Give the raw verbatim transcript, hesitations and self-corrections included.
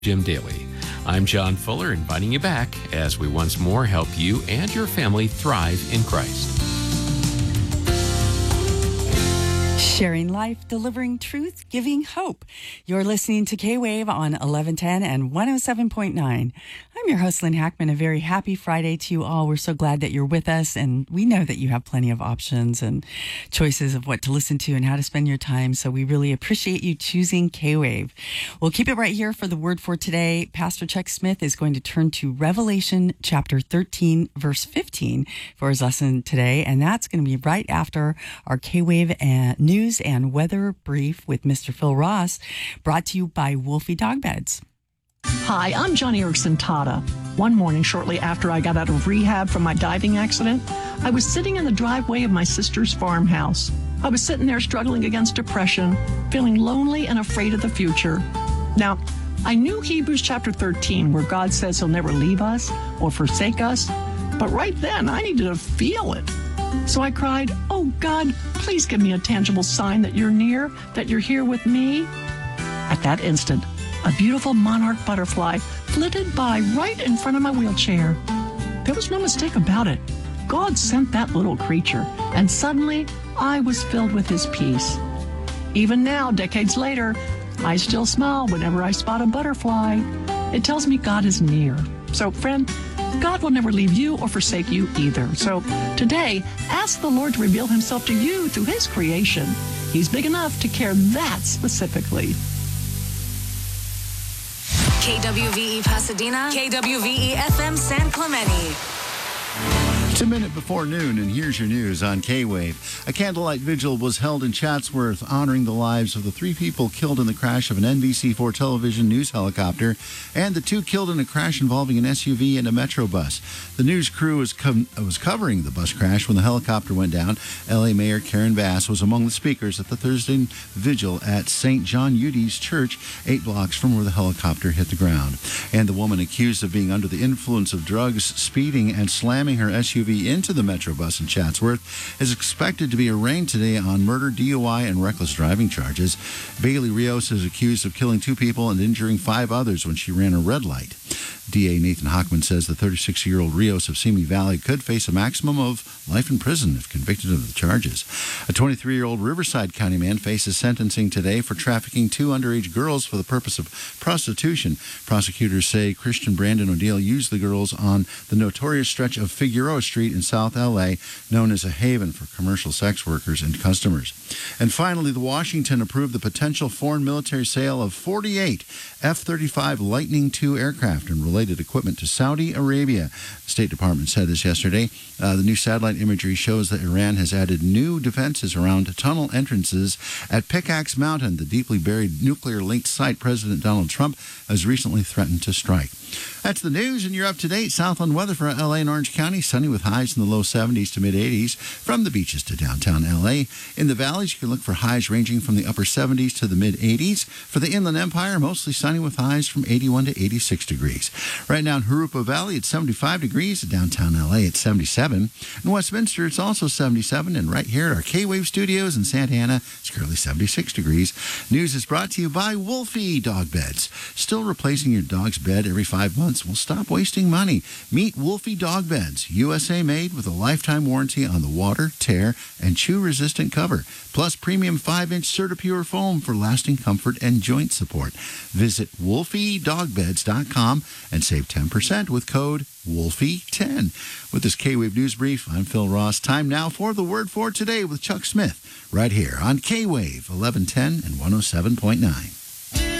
Jim Daly. I'm John Fuller, inviting you back as we once more help you and your family thrive in Christ. Sharing life, delivering truth, giving hope. You're listening to K-Wave on eleven ten and one oh seven point nine. I'm your host, Lynn Hackman. A very happy Friday to you all. We're so glad that you're with us, and we know that you have plenty of options and choices of what to listen to and how to spend your time, so we really appreciate you choosing K-Wave. We'll keep it right here for the word for today. Pastor Chuck Smith is going to turn to Revelation chapter thirteen, verse fifteen for his lesson today, and that's going to be right after our K-Wave and news and weather brief with Mister Phil Ross, brought to you by Wolfie Dog Beds. Hi, I'm Johnny Erickson Tata. One morning, shortly after I got out of rehab from my diving accident, I was sitting in the driveway of my sister's farmhouse. I was sitting there struggling against depression, feeling lonely and afraid of the future. Now, I knew Hebrews chapter thirteen, where God says he'll never leave us or forsake us, but right then I needed to feel it. So I cried, "Oh God, please give me a tangible sign that you're near, that you're here with me." At that instant, a beautiful monarch butterfly flitted by right in front of my wheelchair. There was no mistake about it. God sent that little creature, and suddenly I was filled with his peace. Even now, decades later, I still smile whenever I spot a butterfly. It tells me God is near. So, friend, God will never leave you or forsake you either. So today, ask the Lord to reveal himself to you through his creation. He's big enough to care that specifically. K W V E Pasadena, K W V E F M San Clemente. It's a minute before noon, and here's your news on K-Wave. A candlelight vigil was held in Chatsworth honoring the lives of the three people killed in the crash of an N B C four television news helicopter and the two killed in a crash involving an S U V and a Metro bus. The news crew was, com- was covering the bus crash when the helicopter went down. L A Mayor Karen Bass was among the speakers at the Thursday vigil at Saint John Eudes Church, eight blocks from where the helicopter hit the ground. And the woman accused of being under the influence of drugs, speeding, and slamming her S U V into the Metro bus in Chatsworth is expected to be arraigned today on murder, D U I, and reckless driving charges. Bailey Rios is accused of killing two people and injuring five others when she ran a red light. D A Nathan Hockman says the thirty-six-year-old Rios of Simi Valley could face a maximum of life in prison if convicted of the charges. A twenty-three-year-old Riverside County man faces sentencing today for trafficking two underage girls for the purpose of prostitution. Prosecutors say Christian Brandon O'Deal used the girls on the notorious stretch of Figueroa Street in South L A, known as a haven for commercial sex workers and customers. And finally, the Washington approved the potential foreign military sale of forty-eight F thirty-five Lightning two aircraft and related equipment to Saudi Arabia. The State Department said this yesterday. Uh, the new satellite imagery shows that Iran has added new defenses around tunnel entrances at Pickaxe Mountain, the deeply buried nuclear-linked site President Donald Trump has recently threatened to strike. That's the news, and you're up to date. Southland weather for L A and Orange County, sunny with highs in the low seventies to mid-eighties. From the beaches to downtown L A. In the valleys, you can look for highs ranging from the upper seventies to the mid-eighties. For the Inland Empire, mostly sunny with highs from eighty-one to eighty-six degrees. Right now in Jurupa Valley, it's seventy-five degrees. Downtown L A, it's seventy-seven. In Westminster, it's also seventy-seven. And right here at our K-Wave studios in Santa Ana, it's currently seventy-six degrees. News is brought to you by Wolfie Dog Beds. Still replacing your dog's bed every five months? Will stop wasting money. Meet Wolfie Dog Beds, U S A made with a lifetime warranty on the water, tear, and chew-resistant cover, plus premium five-inch Certipure foam for lasting comfort and joint support. Visit wolfie dog beds dot com and save ten percent with code Wolfie ten. With this K-Wave News Brief, I'm Phil Ross. Time now for the Word for Today with Chuck Smith, right here on K-Wave eleven ten and one oh seven point nine.